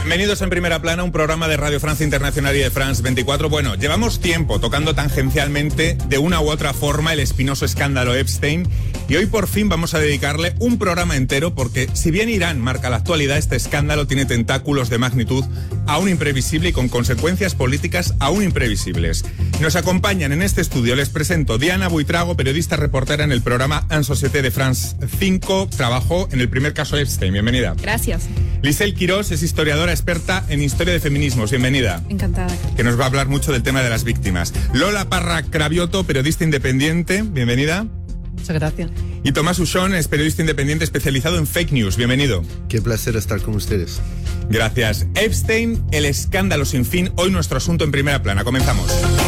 Bienvenidos en Primera Plana, un programa de Radio Francia Internacional y de France 24. Bueno, llevamos tiempo tocando tangencialmente de una u otra forma el espinoso escándalo Epstein y hoy por fin vamos a dedicarle un programa entero porque si bien Irán marca la actualidad, este escándalo tiene tentáculos de magnitud aún imprevisible y con consecuencias políticas aún imprevisibles. Nos acompañan en este estudio, les presento Diana Buitrago, periodista reportera en el programa En Société de France 5, trabajó en el primer caso Epstein. Bienvenida. Gracias. Lisel Quirós es historiadora experta en historia de feminismos. Bienvenida. Encantada. Que nos va a hablar mucho del tema de las víctimas. Lola Parra Cravioto, periodista independiente. Bienvenida. Muchas gracias. Y Tomás Ushón es periodista independiente especializado en fake news. Bienvenido. Qué placer estar con ustedes. Gracias. Epstein, el escándalo sin fin. Hoy nuestro asunto en Primera Plana. Comenzamos.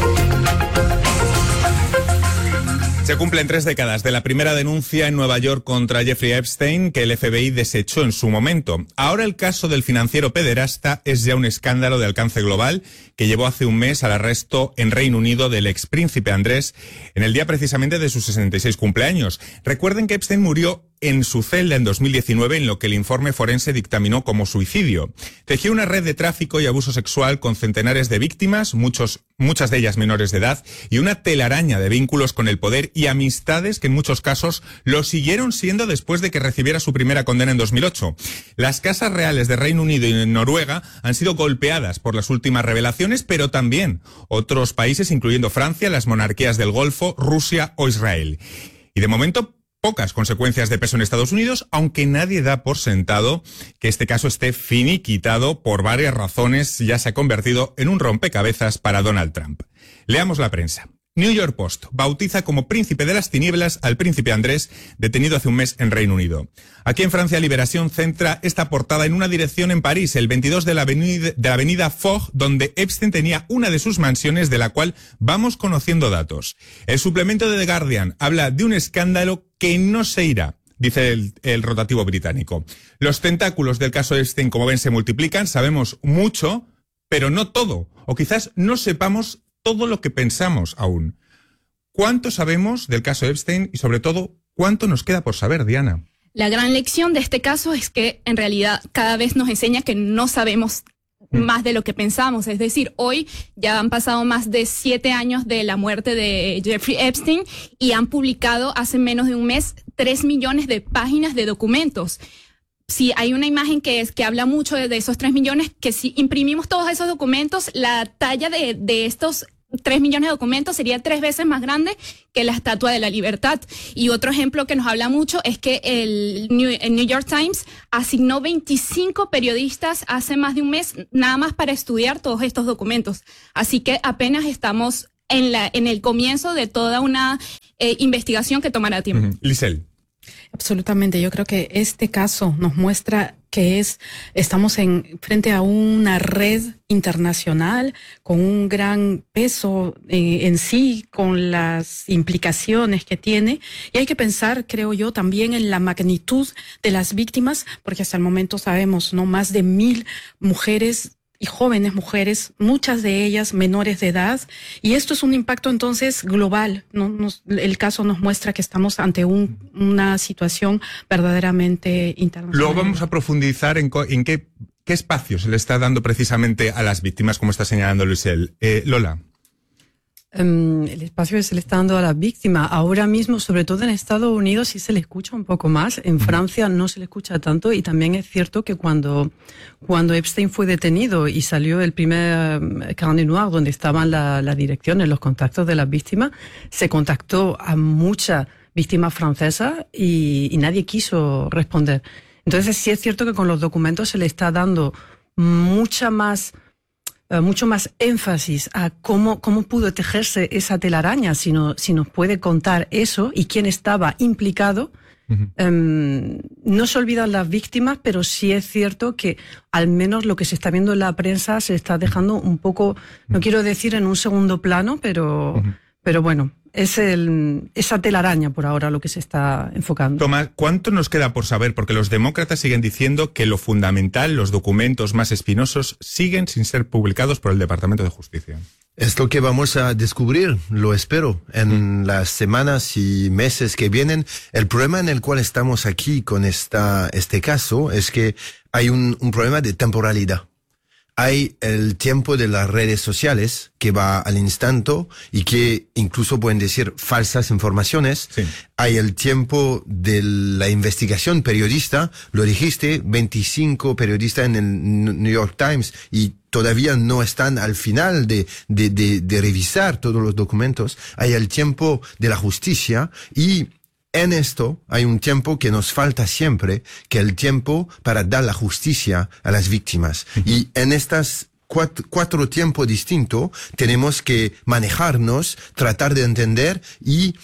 Se cumplen 3 décadas de la primera denuncia en Nueva York contra Jeffrey Epstein, que el FBI desechó en su momento. Ahora el caso del financiero pederasta es ya un escándalo de alcance global que llevó hace un mes al arresto en Reino Unido del expríncipe Andrés en el día precisamente de sus 66 cumpleaños. Recuerden que Epstein murió en su celda en 2019, en lo que el informe forense dictaminó como suicidio. Tejió una red de tráfico y abuso sexual con centenares de víctimas, muchas de ellas menores de edad, y una telaraña de vínculos con el poder y amistades que en muchos casos lo siguieron siendo después de que recibiera su primera condena en 2008. Las casas reales de Reino Unido y Noruega han sido golpeadas por las últimas revelaciones, pero también otros países, incluyendo Francia, las monarquías del Golfo, Rusia o Israel. Y de momento, pocas consecuencias de peso en Estados Unidos, aunque nadie da por sentado que este caso esté finiquitado por varias razones. Ya se ha convertido en un rompecabezas para Donald Trump. Leamos la prensa. New York Post bautiza como príncipe de las tinieblas al príncipe Andrés, detenido hace un mes en Reino Unido. Aquí en Francia, Liberación centra esta portada en una dirección en París, el 22 de la avenida Foch, donde Epstein tenía una de sus mansiones, de la cual vamos conociendo datos. El suplemento de The Guardian habla de un escándalo que no se irá, dice el rotativo británico. Los tentáculos del caso Epstein, como ven, se multiplican. Sabemos mucho, pero no todo. O quizás no sepamos todo lo que pensamos aún. ¿Cuánto sabemos del caso Epstein y, sobre todo, cuánto nos queda por saber, Diana? La gran lección de este caso es que, en realidad, cada vez nos enseña que no sabemos más de lo que pensamos. Es decir, hoy ya han pasado más de 7 años de la muerte de Jeffrey Epstein y han publicado hace menos de un mes 3 millones de páginas de documentos. Sí, hay una imagen que habla mucho de esos 3 millones, que si imprimimos todos esos documentos, la talla de estos 3 millones de documentos sería 3 veces más grande que la Estatua de la Libertad. Y otro ejemplo que nos habla mucho es que el New York Times asignó 25 periodistas hace más de un mes nada más para estudiar todos estos documentos. Así que apenas estamos en el comienzo de toda una investigación que tomará tiempo. Lisel. Absolutamente. Yo creo que este caso nos muestra que estamos frente a una red internacional con un gran peso en sí, con las implicaciones que tiene. Y hay que pensar, creo yo, también en la magnitud de las víctimas, porque hasta el momento sabemos, ¿no?, más de 1,000 mujeres y jóvenes mujeres, muchas de ellas menores de edad, y esto es un impacto entonces global, ¿no? El caso nos muestra que estamos ante una situación verdaderamente internacional. Luego vamos a profundizar en qué espacio se le está dando precisamente a las víctimas, como está señalando Lisel. Lola. El espacio que se le está dando a las víctimas ahora mismo, sobre todo en Estados Unidos, sí se le escucha un poco más. En Francia no se le escucha tanto, y también es cierto que cuando Epstein fue detenido y salió el primer Carnet Noir, donde estaban las direcciones, los contactos de las víctimas, se contactó a muchas víctimas francesas y nadie quiso responder. Entonces sí es cierto que con los documentos se le está dando mucho más énfasis a cómo pudo tejerse esa telaraña, si nos puede contar eso y quién estaba implicado. No se olvidan las víctimas, pero sí es cierto que al menos lo que se está viendo en la prensa se está dejando un poco, no quiero decir en un segundo plano, pero bueno, es esa telaraña por ahora lo que se está enfocando. Tomás, ¿cuánto nos queda por saber? Porque los demócratas siguen diciendo que lo fundamental, los documentos más espinosos, siguen sin ser publicados por el Departamento de Justicia. Es lo que vamos a descubrir, lo espero, en las semanas y meses que vienen. El problema en el cual estamos aquí con este caso es que hay un problema de temporalidad. Hay el tiempo de las redes sociales que va al instante y que incluso pueden decir falsas informaciones. Sí. Hay el tiempo de la investigación periodista. Lo dijiste, 25 periodistas en el New York Times y todavía no están al final de revisar todos los documentos. Hay el tiempo de la justicia y en esto hay un tiempo que nos falta siempre, que es el tiempo para dar la justicia a las víctimas. Y en estas cuatro tiempos distintos tenemos que manejarnos, tratar de entender y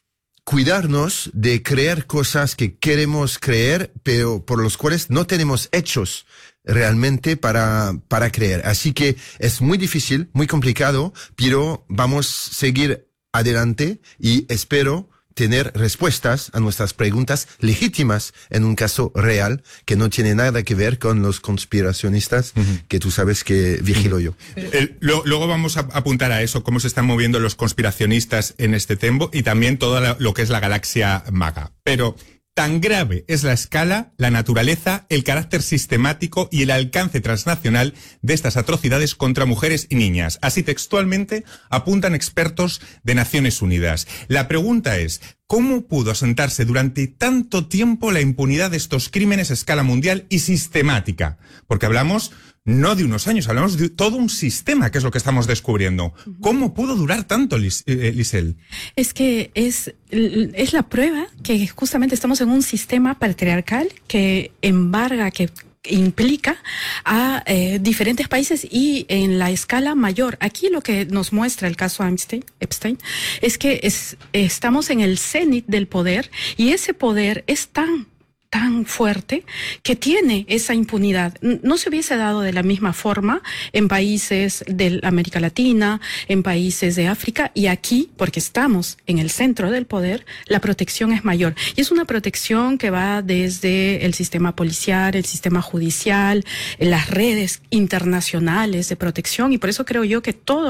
cuidarnos de creer cosas que queremos creer, pero por los cuales no tenemos hechos realmente para creer. Así que es muy difícil, muy complicado, pero vamos a seguir adelante y espero tener respuestas a nuestras preguntas legítimas en un caso real que no tiene nada que ver con los conspiracionistas que tú sabes que vigilo yo. Luego vamos a apuntar a eso, cómo se están moviendo los conspiracionistas en este tiempo y también todo lo que es la galaxia MAGA. Pero tan grave es la escala, la naturaleza, el carácter sistemático y el alcance transnacional de estas atrocidades contra mujeres y niñas. Así textualmente apuntan expertos de Naciones Unidas. La pregunta es, ¿cómo pudo asentarse durante tanto tiempo la impunidad de estos crímenes a escala mundial y sistemática? Porque hablamos no de unos años, hablamos de todo un sistema, que es lo que estamos descubriendo. ¿Cómo pudo durar tanto, Lisel? Es que es la prueba que justamente estamos en un sistema patriarcal que embarga, que implica a diferentes países y en la escala mayor. Aquí lo que nos muestra el caso Epstein es que estamos en el cenit del poder y ese poder es tan fuerte que tiene esa impunidad. No se hubiese dado de la misma forma en países de América Latina, en países de África y aquí, porque estamos en el centro del poder, la protección es mayor. Y es una protección que va desde el sistema policial, el sistema judicial, las redes internacionales de protección y por eso creo yo que todos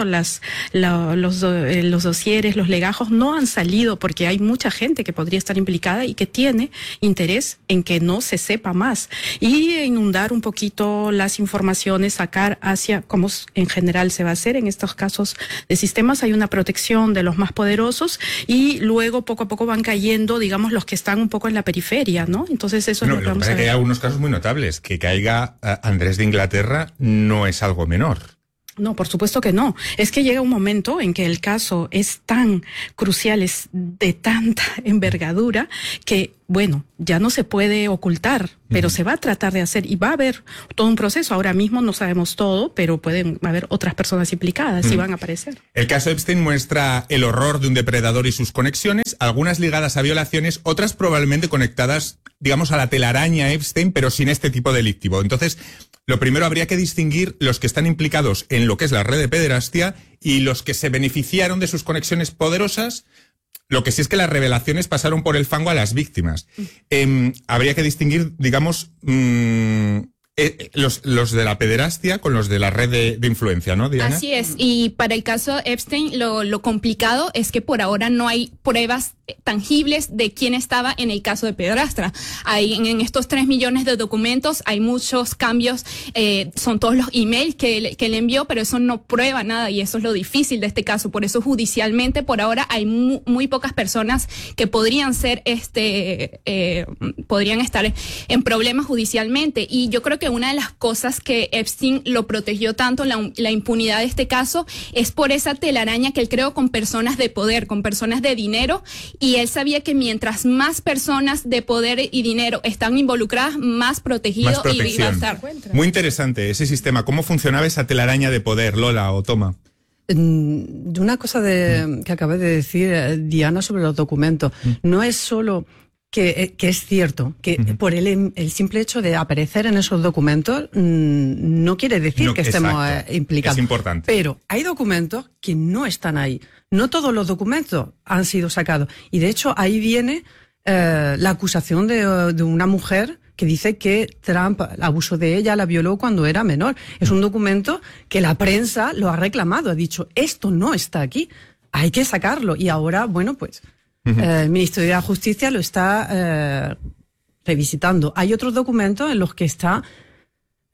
los dosieres, los legajos no han salido porque hay mucha gente que podría estar implicada y que tiene interés en que no se sepa más y inundar un poquito las informaciones, sacar hacia, como en general se va a hacer en estos casos de sistemas, hay una protección de los más poderosos y luego poco a poco van cayendo, digamos, los que están un poco en la periferia, ¿no? Entonces eso es lo que vamos a ver. Hay algunos casos muy notables, que caiga Andrés de Inglaterra no es algo menor. No, por supuesto que no. Es que llega un momento en que el caso es tan crucial, es de tanta envergadura que, bueno, ya no se puede ocultar, pero se va a tratar de hacer y va a haber todo un proceso. Ahora mismo no sabemos todo, pero pueden haber otras personas implicadas y van a aparecer. El caso Epstein muestra el horror de un depredador y sus conexiones, algunas ligadas a violaciones, otras probablemente conectadas, digamos, a la telaraña Epstein, pero sin este tipo delictivo. Entonces, lo primero habría que distinguir los que están implicados en lo que es la red de pederastia y los que se beneficiaron de sus conexiones poderosas. Lo que sí es que las revelaciones pasaron por el fango a las víctimas. Habría que distinguir, digamos, los de la pederastia con los de la red de influencia, ¿no, Diana? Así es. Y para el caso Epstein, lo complicado es que por ahora no hay pruebas tangibles de quién estaba en el caso de pederastia. Hay en estos 3 millones de documentos hay muchos cambios, son todos los emails que le envió, pero eso no prueba nada y eso es lo difícil de este caso. Por eso judicialmente por ahora hay muy pocas personas que podrían ser podrían estar en problemas judicialmente y yo creo que una de las cosas que Epstein lo protegió tanto, la impunidad de este caso, es por esa telaraña que él creó con personas de poder, con personas de dinero. Y él sabía que mientras más personas de poder y dinero están involucradas, más protegido iba a estar. Muy interesante ese sistema. ¿Cómo funcionaba esa telaraña de poder, Lola o Toma? Una cosa que acabé de decir, Diana, sobre los documentos. No es solo que es cierto que por el simple hecho de aparecer en esos documentos no quiere decir que estemos implicados. Es importante. Pero hay documentos que no están ahí. No todos los documentos han sido sacados. Y de hecho ahí viene la acusación de una mujer que dice que Trump abusó de ella, la violó cuando era menor. Es un documento que la prensa lo ha reclamado, ha dicho, esto no está aquí, hay que sacarlo. Y ahora, bueno, pues el Ministerio de la Justicia lo está revisitando. Hay otros documentos en los que está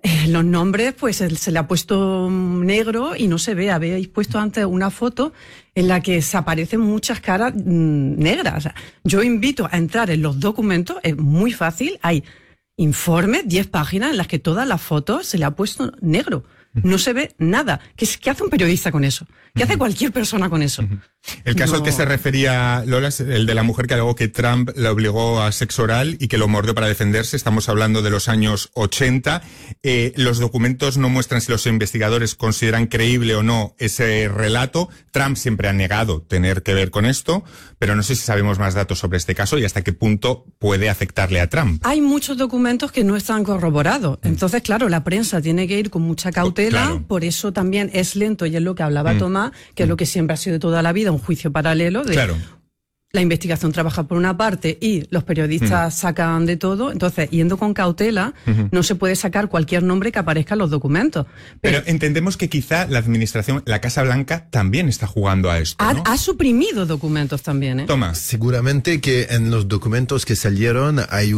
Los nombres, pues se le ha puesto negro y no se ve. Habéis puesto antes una foto en la que se aparecen muchas caras negras. O sea, yo invito a entrar en los documentos, es muy fácil. Hay informes, 10 páginas en las que todas las fotos se le ha puesto negro. No se ve nada. ¿Qué hace un periodista con eso? ¿Qué hace cualquier persona con eso? El caso al que se refería Lola es el de la mujer que alegó que Trump la obligó a sexo oral y que lo mordió para defenderse. Estamos hablando de los años 80. Los documentos no muestran si los investigadores consideran creíble o no ese relato. Trump siempre ha negado tener que ver con esto, pero no sé si sabemos más datos sobre este caso y hasta qué punto puede afectarle a Trump. Hay muchos documentos que no están corroborados. Entonces, claro, la prensa tiene que ir con mucha cautela. Claro. Por eso también es lento, y es lo que hablaba Tomás, que es lo que siempre ha sido de toda la vida, un juicio paralelo de Claro. la investigación trabaja por una parte y los periodistas sacan de todo. Entonces, yendo con cautela, no se puede sacar cualquier nombre que aparezca en los documentos. Pero entendemos que quizá la administración, la Casa Blanca, también está jugando a esto, ¿no? Ha suprimido documentos también, ¿eh? Tomás. Seguramente que en los documentos que salieron hay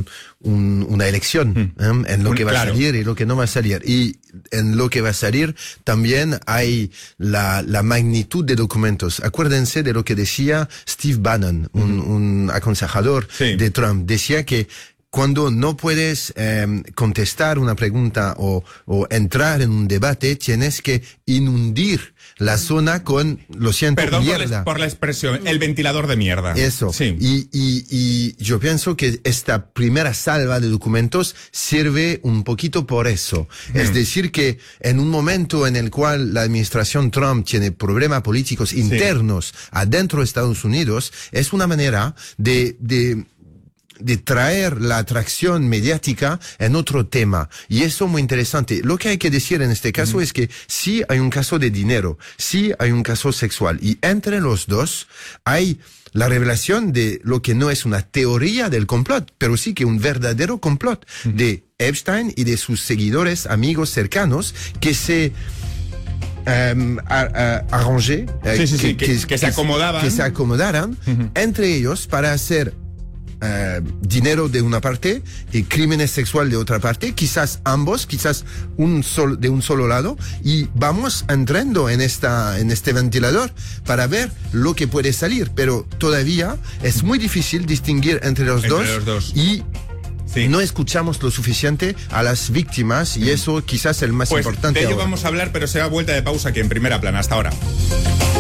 una elección en lo que va a salir y lo que no va a salir. Y en lo que va a salir también hay la magnitud de documentos. Acuérdense de lo que decía Steve Bannon, un aconsejador de Trump. Decía que cuando no puedes contestar una pregunta o entrar en un debate, tienes que inundir la zona con, lo siento, Perdón mierda. por la expresión, el ventilador de mierda. Eso. Sí. Y yo pienso que esta primera salva de documentos sirve un poquito por eso. Es decir, que en un momento en el cual la administración Trump tiene problemas políticos internos adentro de Estados Unidos, es una manera de traer la atracción mediática en otro tema. Y eso es muy interesante. Lo que hay que decir en este caso es que sí hay un caso de dinero, sí hay un caso sexual. Y entre los dos hay la revelación de lo que no es una teoría del complot, pero sí que un verdadero complot de Epstein y de sus seguidores, amigos cercanos, que se arrangé, que se acomodaban. Que se acomodaran entre ellos para hacer dinero de una parte y crímenes sexuales de otra parte, quizás ambos, quizás de un solo lado, y vamos entrando en este ventilador para ver lo que puede salir, pero todavía es muy difícil distinguir entre los dos y no escuchamos lo suficiente a las víctimas, y eso quizás es el más importante. De ello ahora. vamos a hablar, pero será vuelta de pausa aquí en Primera Plana. Hasta ahora.